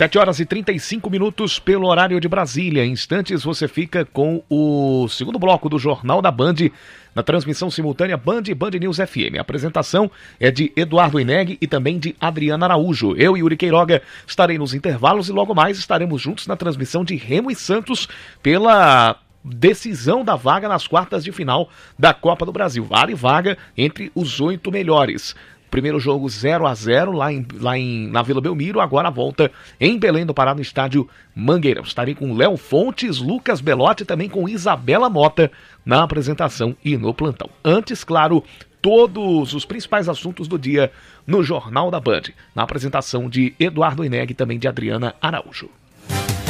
7h35 pelo horário de Brasília. Em instantes você fica com o segundo bloco do Jornal da Band, na transmissão simultânea Band e Band News FM. A apresentação é de Eduardo Ineg e também de Adriana Araújo. Eu e Yuri Queiroga estarei nos intervalos e logo mais estaremos juntos na transmissão de Remo e Santos pela decisão da vaga nas quartas de final da Copa do Brasil. Vale vaga entre os 8 melhores. Primeiro jogo 0-0 na Vila Belmiro, agora a volta em Belém do Pará no estádio Mangueirão. Estarei com Léo Fontes, Lucas Belotti e também com Isabela Mota na apresentação e no plantão. Antes, claro, todos os principais assuntos do dia no Jornal da Band, na apresentação de Eduardo Ineg e também de Adriana Araújo.